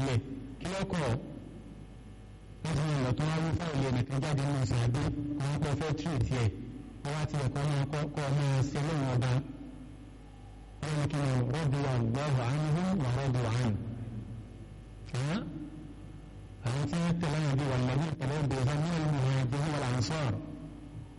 ẹ̀ kí lọ́kọ̀ wọ́n ti yàn lọ́tọ́ wá wí fáìlì ẹnìkan jáde nínú ìsàgbé àwọn kan fẹ́ tírètì ẹ̀ wọ́n wá ti ẹ̀kọ́ máa kọ́ máa ṣe lóhùn ọba wọ́n ní kí ni rọ́bì Allahu anhum wa radu anhu àwọn tí wọ́n tẹ̀lé